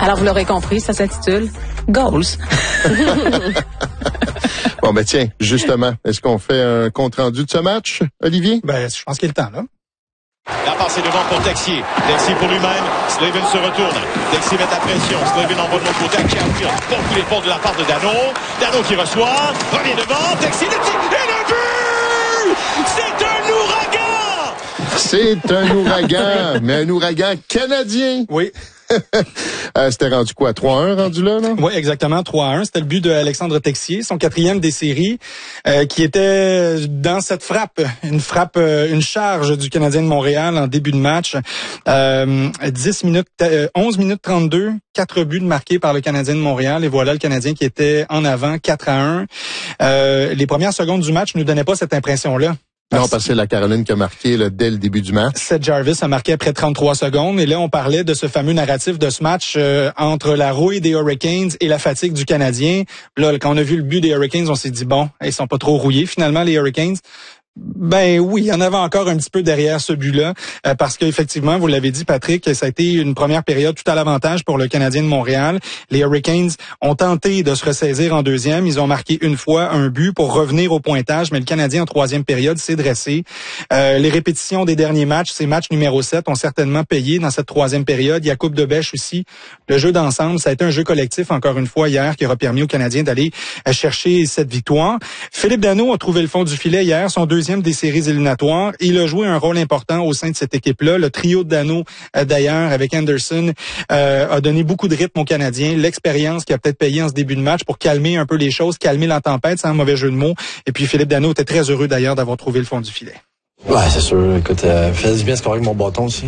Alors, vous l'aurez compris, ça s'intitule Goals. Bon, ben tiens, justement, est-ce qu'on fait un compte-rendu de ce match, Olivier? Ben, je pense qu'il est le temps, là. La passe est devant pour Texier. Texier pour lui-même. Slavin se retourne. Texier met la pression. Slavin envoie de l'autre côté à Carfield. Bon coup d'épaule de la part de Dano. Dano qui reçoit. Revient devant. Texier le tir. Et le but! C'est un ouragan! C'est un ouragan, mais un ouragan canadien. Oui. C'était rendu quoi? 3-1 rendu là, non? Oui, exactement, 3-1. C'était le but de Alexandre Texier, son 4e des séries, qui était dans cette frappe, une charge du Canadien de Montréal en début de match. 11 minutes 32, 4 buts marqués par le Canadien de Montréal, et voilà le Canadien qui était en avant, 4-1. Les premières secondes du match ne nous donnaient pas cette impression-là. Non, parce que c'est la Caroline qui a marqué là, dès le début du match. Seth Jarvis a marqué après 33 secondes. Et là, on parlait de ce fameux narratif de ce match entre la rouille des Hurricanes et la fatigue du Canadien. Là, quand on a vu le but des Hurricanes, on s'est dit, bon, ils sont pas trop rouillés finalement, les Hurricanes. Ben oui, il y en avait encore un petit peu derrière ce but-là, parce qu'effectivement, vous l'avez dit, Patrick, ça a été une première période tout à l'avantage pour le Canadien de Montréal. Les Hurricanes ont tenté de se ressaisir en deuxième. Ils ont marqué une fois un but pour revenir au pointage, mais le Canadien en troisième période s'est dressé. Les répétitions des derniers matchs, ces matchs numéro 7, ont certainement payé dans cette troisième période. Il y a coupe de bêche aussi. Le jeu d'ensemble, ça a été un jeu collectif, encore une fois, hier, qui aura permis aux Canadiens d'aller chercher cette victoire. Philippe Danault a trouvé le fond du filet hier, son deuxième des séries éliminatoires. Il a joué un rôle important au sein de cette équipe-là. Le trio de Danault, d'ailleurs, avec Anderson, a donné beaucoup de rythme aux Canadiens. L'expérience qui a peut-être payé en ce début de match pour calmer un peu les choses, calmer la tempête, sans un mauvais jeu de mots. Et puis Philippe Danault était très heureux d'ailleurs d'avoir trouvé le fond du filet. Ouais, c'est sûr. Écoute, fais du bien scorer avec mon bâton aussi.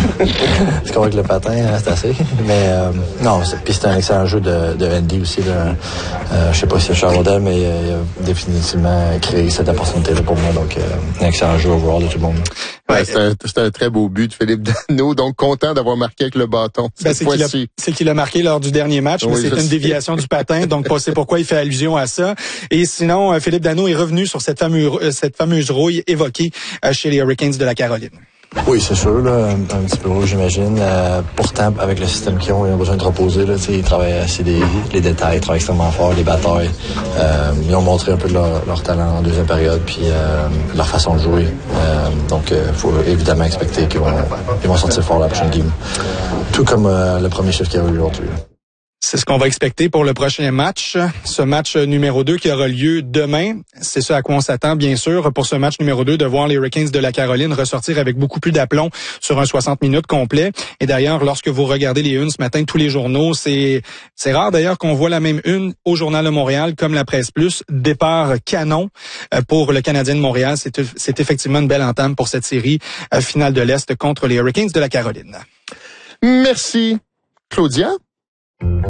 Scorer avec le patin, c'est assez. Mais non, puis c'était un excellent jeu de Andy aussi. Je sais pas si c'est Charles, mais il a définitivement créé cette opportunité-là pour moi. Donc, un excellent jeu overall de tout le monde. Ouais, c'était un très beau but de Philippe Danault, donc content d'avoir marqué avec le bâton. C'est qu'il a marqué lors du dernier match, mais c'est une déviation du patin, donc c'est pourquoi il fait allusion à ça. Et sinon, Philippe Danault est revenu sur cette fameuse rouille évoquée chez les Hurricanes de la Caroline. Oui, c'est sûr, là, un petit peu rouge, j'imagine. Pourtant, avec le système qu'ils ont, ils ont besoin de reposer. Là, ils travaillent assez les détails, ils travaillent extrêmement fort, les batailles. Ils ont montré un peu de leur talent en deuxième période, puis leur façon de jouer. Donc, il faut évidemment expecter qu'ils vont sortir fort la prochaine game. Tout comme le premier chiffre qu'il y a eu aujourd'hui. C'est ce qu'on va expecter pour le prochain match. Ce match numéro 2 qui aura lieu demain. C'est ce à quoi on s'attend, bien sûr, pour ce match numéro 2, de voir les Hurricanes de la Caroline ressortir avec beaucoup plus d'aplomb sur un 60 minutes complet. Et d'ailleurs, lorsque vous regardez les unes ce matin, tous les journaux, c'est rare d'ailleurs qu'on voit la même une au Journal de Montréal comme la Presse Plus. Départ canon pour le Canadien de Montréal. C'est effectivement une belle entame pour cette série finale de l'Est contre les Hurricanes de la Caroline. Merci, Claudia.